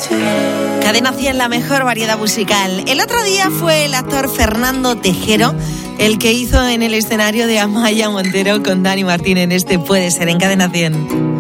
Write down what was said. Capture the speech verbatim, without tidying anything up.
Cadena cien, la mejor variedad musical. El otro día fue el actor Fernando Tejero el que hizo en el escenario de Amaya Montero con Dani Martín en este Puede Ser, en Cadena cien.